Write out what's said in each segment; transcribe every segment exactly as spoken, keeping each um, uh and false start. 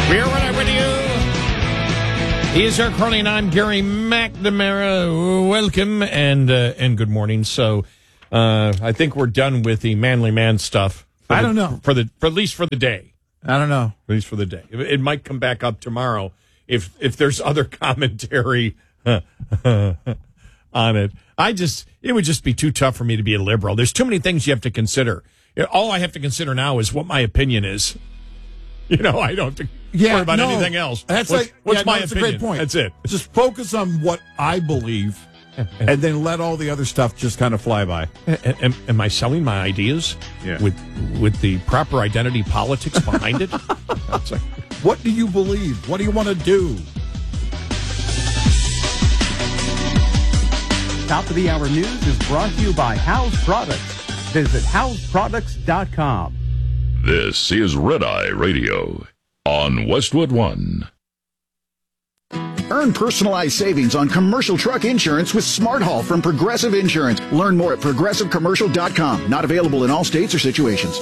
We are right with you. He is Eric Carney, and I'm Gary McNamara. Welcome and uh, and good morning. So, uh, I think we're done with the manly man stuff. I the, don't know for the for at least for the day. I don't know. At least for the day. It, it might come back up tomorrow if if there's other commentary on it. I just it would just be too tough for me to be a liberal. There's too many things you have to consider. All I have to consider now is what my opinion is. You know, I don't have to yeah, worry about no, anything else. That's what's like, what's yeah, my no, that's opinion? a great point. That's it. Just focus on what I believe, and then let all the other stuff just kind of fly by. Am, am I selling my ideas yeah. with with the proper identity politics behind it? That's like, what do you believe? What do you want to do? Top of the Hour News is brought to you by House Products. Visit house products dot com. This is Red Eye Radio on Westwood One. Earn personalized savings on commercial truck insurance with Smart Haul from Progressive Insurance. Learn more at progressive commercial dot com. Not available in all states or situations.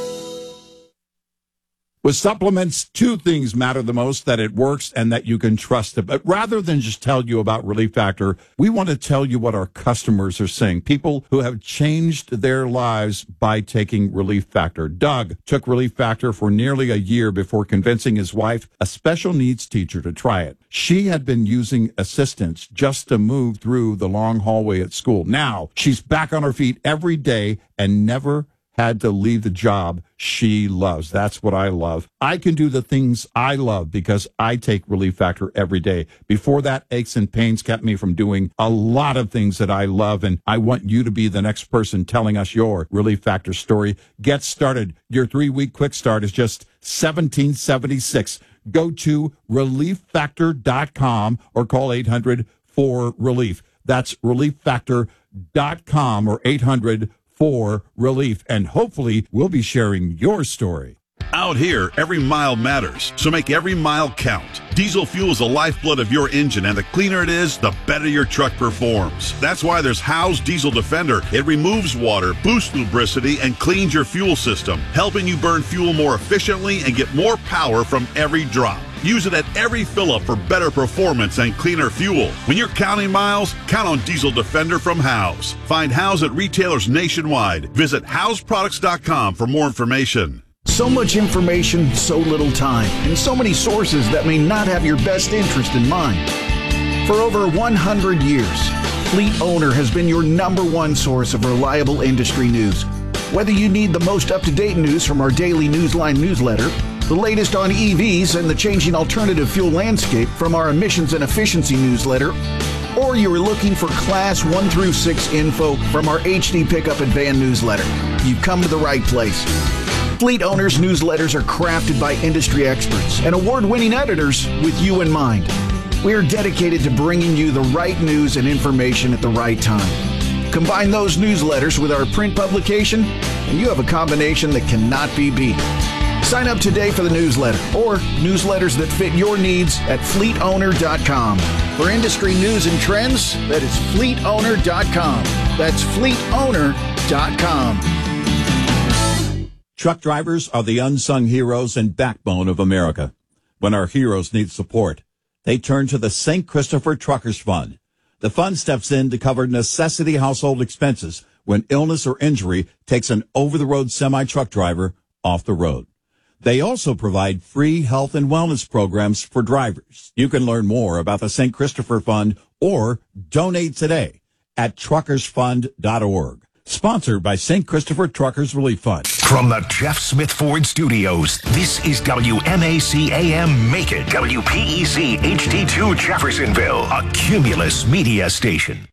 With supplements, two things matter the most: that it works and that you can trust it. But rather than just tell you about Relief Factor, we want to tell you what our customers are saying. People who have changed their lives by taking Relief Factor. Doug took Relief Factor for nearly a year before convincing his wife, a special needs teacher, to try it. She had been using assistance just to move through the long hallway at school. Now she's back on her feet every day and never had to leave the job she loves. That's what I love. I can do the things I love because I take Relief Factor every day. Before that, aches and pains kept me from doing a lot of things that I love, and I want you to be the next person telling us your Relief Factor story. Get started. Your three-week quick start is just seventeen seventy-six. Go to relief factor dot com or call eight hundred four relief. That's relief factor dot com or eight hundred for relief, and hopefully we'll be sharing your story. Out here, every mile matters, so make every mile count. Diesel fuel is the lifeblood of your engine, and the cleaner it is, the better your truck performs. That's why there's Howe's Diesel Defender. It removes water, boosts lubricity, and cleans your fuel system, helping you burn fuel more efficiently and get more power from every drop. Use it at every fill-up for better performance and cleaner fuel. When you're counting miles, count on Diesel Defender from Howe's. Find Howe's at retailers nationwide. Visit house products dot com for more information. So much information, so little time, and so many sources that may not have your best interest in mind. For over one hundred years, Fleet Owner has been your number one source of reliable industry news. Whether you need the most up-to-date news from our daily Newsline newsletter, the latest on E Vs and the changing alternative fuel landscape from our emissions and efficiency newsletter, or you are looking for Class one through six info from our H D Pickup and Van newsletter, you've come to the right place. Fleet Owners newsletters are crafted by industry experts and award-winning editors with you in mind. We are dedicated to bringing you the right news and information at the right time. Combine those newsletters with our print publication, and you have a combination that cannot be beat. Sign up today for the newsletter or newsletters that fit your needs at fleet owner dot com. For industry news and trends, that is fleet owner dot com. That's fleet owner dot com. Truck drivers are the unsung heroes and backbone of America. When our heroes need support, they turn to the Saint Christopher Truckers Fund. The fund steps in to cover necessity household expenses when illness or injury takes an over-the-road semi-truck driver off the road. They also provide free health and wellness programs for drivers. You can learn more about the Saint Christopher Fund or donate today at truckers fund dot org. Sponsored by Saint Christopher Truckers Relief Fund. From the Jeff Smith Ford Studios, this is W M A C A M Macon, W P E C H D two Jeffersonville, a Cumulus media station.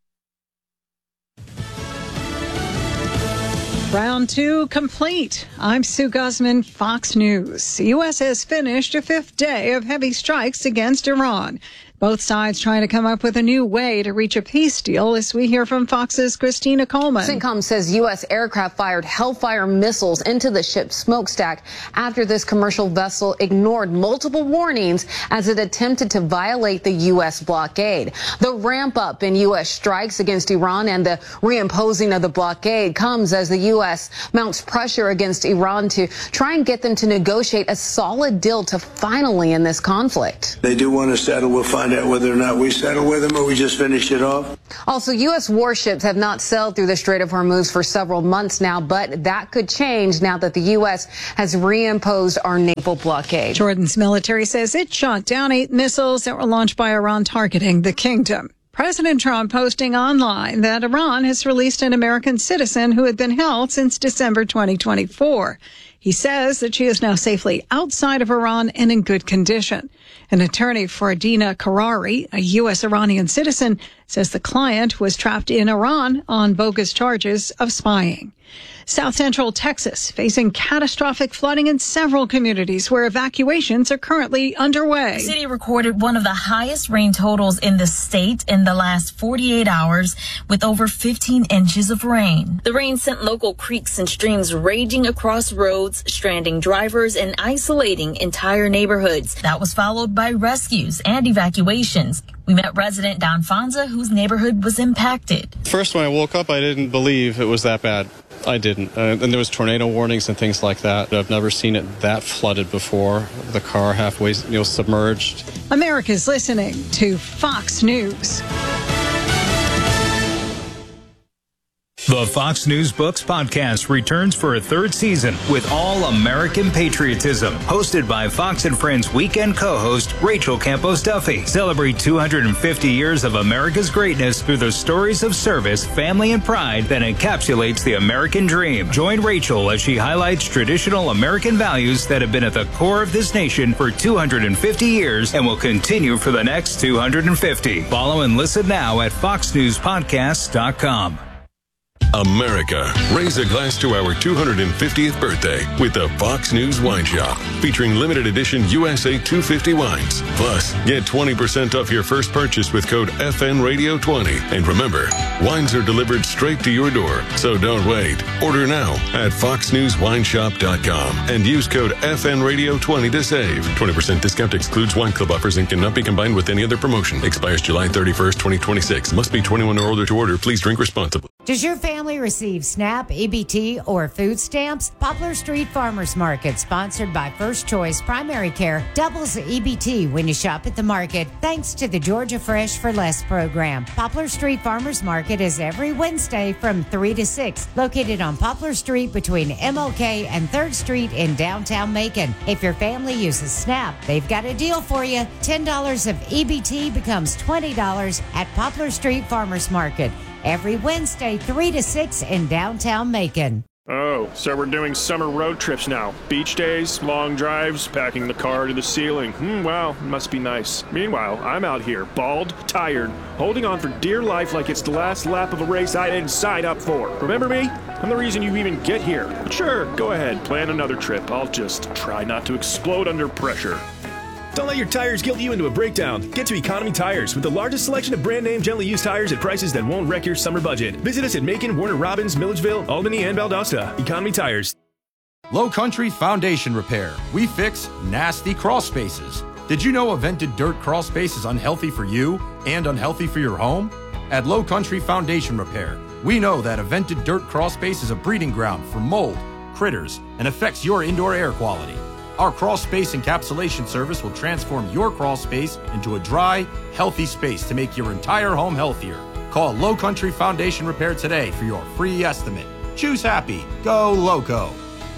Round two complete. I'm Sue Guzman, Fox News. The U S has finished a fifth day of heavy strikes against Iran. Both sides trying to come up with a new way to reach a peace deal, as we hear from Fox's Christina Coleman. CENTCOM says U S aircraft fired Hellfire missiles into the ship's smokestack after this commercial vessel ignored multiple warnings as it attempted to violate the U S blockade. The ramp up in U S strikes against Iran and the reimposing of the blockade comes as the U S mounts pressure against Iran to try and get them to negotiate a solid deal to finally end this conflict. They do want to settle. We'll find out whether or not we settle with them or we just finish it off. Also, U S warships have not sailed through the Strait of Hormuz for several months now, but that could change now that the U S has reimposed our naval blockade. Jordan's military says it shot down eight missiles that were launched by Iran targeting the kingdom. President Trump posting online that Iran has released an American citizen who had been held since December twenty twenty-four. He says that she is now safely outside of Iran and in good condition. An attorney for Dina Karari, a U S Iranian citizen, says the client was trapped in Iran on bogus charges of spying. South Central Texas facing catastrophic flooding in several communities where evacuations are currently underway. The city recorded one of the highest rain totals in the state in the last forty-eight hours with over fifteen inches of rain. The rain sent local creeks and streams raging across roads, stranding drivers and isolating entire neighborhoods. That was followed by rescues and evacuations. We met resident Don Fonza, whose neighborhood was impacted. First, when I woke up, I didn't believe it was that bad. I didn't. Uh, and there was tornado warnings and things like that. I've never seen it that flooded before. The car halfway, you know, submerged. America's listening to Fox News. The Fox News Books podcast returns for a third season with all American patriotism. Hosted by Fox and Friends weekend co-host Rachel Campos Duffy. Celebrate two hundred fifty years of America's greatness through the stories of service, family, and pride that encapsulates the American dream. Join Rachel as she highlights traditional American values that have been at the core of this nation for two hundred fifty years and will continue for the next two hundred fifty. Follow and listen now at fox news podcasts dot com. America, raise a glass to our two hundred fiftieth birthday with the Fox News Wine Shop, featuring limited edition U S A two fifty wines. Plus, get twenty percent off your first purchase with code F N Radio twenty. And remember, wines are delivered straight to your door, so don't wait. Order now at fox news wine shop dot com and use code F N Radio twenty to save. twenty percent discount excludes wine club offers and cannot be combined with any other promotion. Expires July thirty-first, twenty twenty-six. Must be twenty-one or older to order. Please drink responsibly. Does your family receive SNAP, E B T, or food stamps? Poplar Street Farmers Market, sponsored by First Choice Primary Care, doubles the E B T when you shop at the market, thanks to the Georgia Fresh for Less program. Poplar Street Farmers Market is every Wednesday from three to six, located on Poplar Street between M L K and third Street in downtown Macon. If your family uses SNAP, they've got a deal for you. ten dollars of E B T becomes twenty dollars at Poplar Street Farmers Market. Every Wednesday, three to six in downtown Macon. Oh, so we're doing summer road trips now. Beach days, long drives, packing the car to the ceiling. Hmm, wow, it must be nice. Meanwhile, I'm out here, bald, tired, holding on for dear life like it's the last lap of a race I didn't sign up for. Remember me? I'm the reason you even get here. But sure, go ahead, plan another trip. I'll just try not to explode under pressure. Don't let your tires guilt you into a breakdown. Get to Economy Tires with the largest selection of brand name gently used tires at prices that won't wreck your summer budget. Visit us at Macon, Warner Robins, Milledgeville, Albany, and Valdosta. Economy Tires. Low Country Foundation Repair. We fix nasty crawl spaces. Did you know a vented dirt crawl space is unhealthy for you and unhealthy for your home? At Low Country Foundation Repair, we know that a vented dirt crawl space is a breeding ground for mold, critters, and affects your indoor air quality. Our crawl space encapsulation service will transform your crawl space into a dry, healthy space to make your entire home healthier. Call Low Country Foundation Repair today for your free estimate. Choose happy. Go Loco.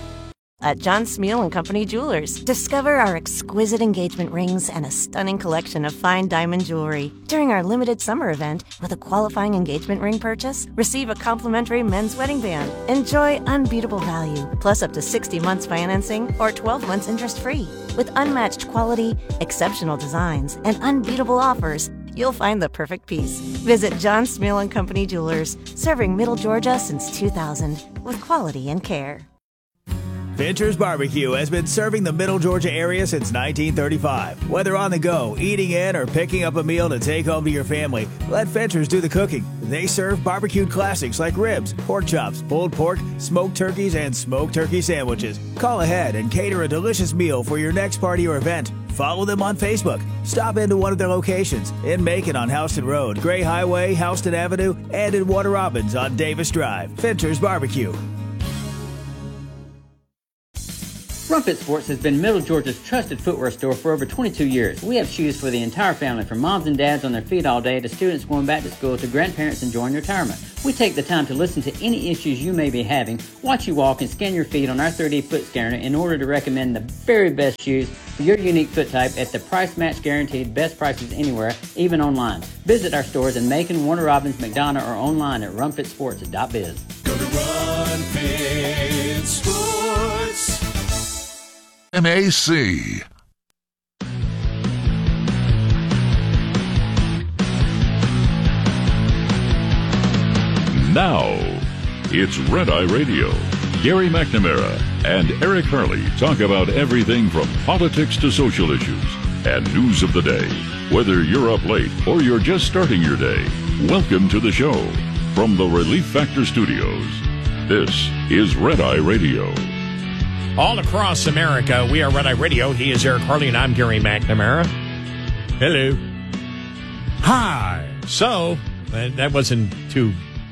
At John Smeal and Company Jewelers, discover our exquisite engagement rings and a stunning collection of fine diamond jewelry. During our limited summer event, with a qualifying engagement ring purchase, receive a complimentary men's wedding band. Enjoy unbeatable value, plus up to sixty months financing or twelve months interest-free. With unmatched quality, exceptional designs, and unbeatable offers, you'll find the perfect piece. Visit John Smeal and Company Jewelers, serving Middle Georgia since two thousand, with quality and care. Fincher's Barbecue has been serving the Middle Georgia area since nineteen thirty-five. Whether on the go, eating in, or picking up a meal to take home to your family, let Fincher's do the cooking. They serve barbecued classics like ribs, pork chops, pulled pork, smoked turkeys, and smoked turkey sandwiches. Call ahead and cater a delicious meal for your next party or event. Follow them on Facebook. Stop into one of their locations in Macon on Houston Road, Gray Highway, Houston Avenue, and in Warner Robins on Davis Drive. Fincher's Barbecue. Rumpet Sports has been Middle Georgia's trusted footwear store for over twenty-two years. We have shoes for the entire family, from moms and dads on their feet all day to students going back to school to grandparents enjoying retirement. We take the time to listen to any issues you may be having, watch you walk, and scan your feet on our thirty foot scanner in order to recommend the very best shoes for your unique foot type at the price match guaranteed best prices anywhere, even online. Visit our stores in Macon, Warner Robins, McDonough, or online at rumpet sports dot biz. Go to Rumpet Sports. M A C. Now, it's Red Eye Radio. Gary McNamara and Eric Harley talk about everything from politics to social issues and news of the day. Whether you're up late or you're just starting your day, welcome to the show. From the Relief Factor Studios, this is Red Eye Radio. All across America, we are Red Eye Radio. He is Eric Harley, and I'm Gary McNamara. Hello. Hi. So, that, that wasn't too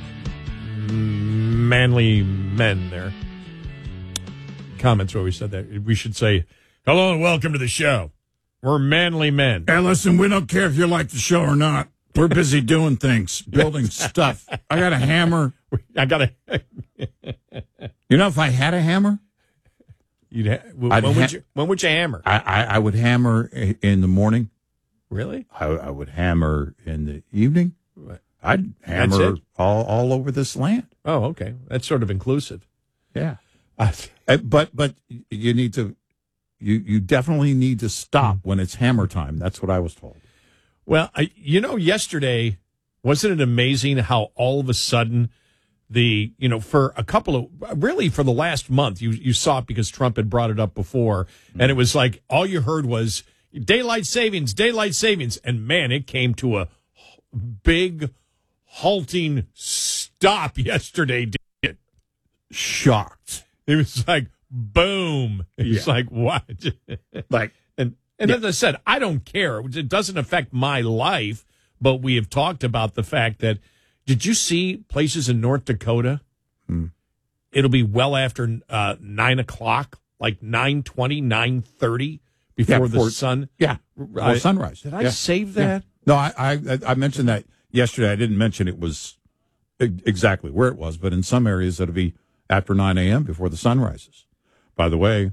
manly men there. Comments where we said that. We should say, hello and welcome to the show. We're manly men. Hey, listen, we don't care if you like the show or not. We're busy doing things, building stuff. I got a hammer. I got a... You know, if I had a hammer... You'd ha- when, I'd would ha- you, when would you hammer? I, I, I would hammer in the morning. Really? I, I would hammer in the evening. I'd That's hammer it? all, all over this land. Oh, okay. That's sort of inclusive. Yeah. Uh, but but you need to, you, you definitely need to stop when it's hammer time. That's what I was told. Well, I, you know, yesterday, wasn't it amazing how all of a sudden the, you know, for a couple of, really for the last month, you, you saw it because Trump had brought it up before, mm-hmm. and it was like, all you heard was daylight savings, daylight savings. And man, it came to a big halting stop yesterday. Did Shocked. It was like, boom. It's yeah. like, what? like, and, and yeah. as I said, I don't care. It doesn't affect my life, but we have talked about the fact that, did you see places in North Dakota? Hmm. It'll be well after uh, nine o'clock, like nine twenty, nine thirty before, yeah, before the sun. Yeah, before I, sunrise. Did I yeah. save that? Yeah. No, I, I I mentioned that yesterday. I didn't mention it was exactly where it was, but in some areas it'll be after nine a.m. before the sun rises. By the way,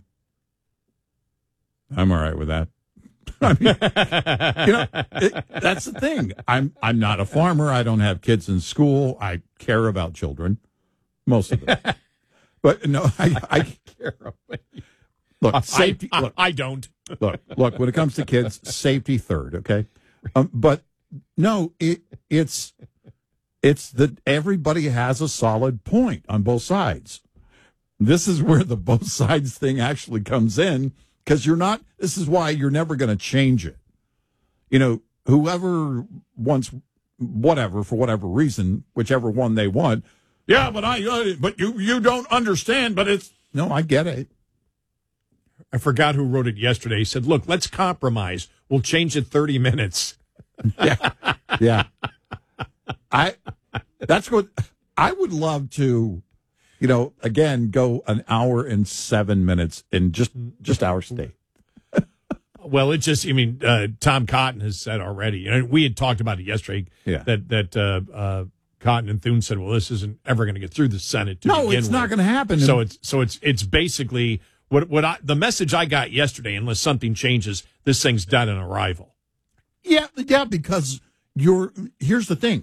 I'm all right with that. I mean, you know, it, that's the thing. I'm I'm not a farmer. I don't have kids in school. I care about children, most of them. But no, I, I care about you. Look, safety. I, I, look, I don't. look, look. When it comes to kids, safety third. Okay, um, but no, it it's it's that everybody has a solid point on both sides. This is where the both sides thing actually comes in. Because you're not, this is why you're never going to change it. You know, whoever wants whatever, for whatever reason, whichever one they want. Yeah, but I, uh, but you, you don't understand, but it's, no, I get it. I forgot who wrote it yesterday. He said, look, let's compromise. We'll change it thirty minutes. Yeah. Yeah. I, that's what, I would love to, you know, again, go an hour and seven minutes in just, just our state. Well, it just, I mean, uh, Tom Cotton has said already, and we had talked about it yesterday, yeah. that, that uh, uh, Cotton and Thune said, well, this isn't ever going to get through the Senate to no, begin it's with. not going to happen. So it's, so it's, it's basically what, what I, the message I got yesterday, unless something changes, this thing's dead on arrival. Yeah. Yeah. Because you're, here's the thing.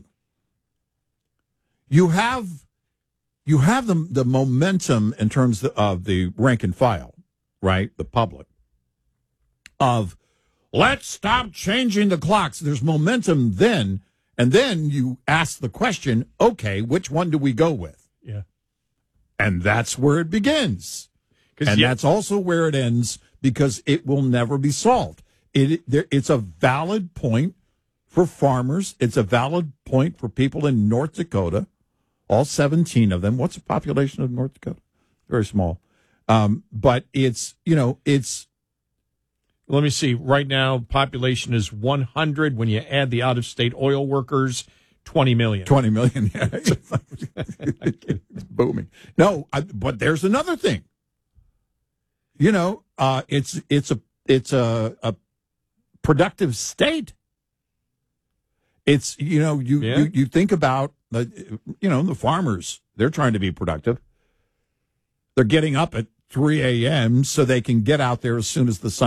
You have, You have the the momentum in terms of the rank and file, right? The public of let's stop changing the clocks. There's momentum then, and then you ask the question, okay, which one do we go with? Yeah, and that's where it begins. And yeah. that's also where it ends, because it will never be solved. It there, It's a valid point for farmers. It's a valid point for people in North Dakota, all seventeen of them. What's the population of North Dakota? Very small. Um, but it's, you know, it's... Let me see. Right now, population is one hundred. When you add the out-of-state oil workers, twenty million. twenty million, yeah. It's booming. No, I, but there's another thing. You know, uh, it's it's a it's a, a productive state. It's, you know, you, Yeah. you, you think about, the, you know, the farmers. They're trying to be productive. They're getting up at three a.m. so they can get out there as soon as the sun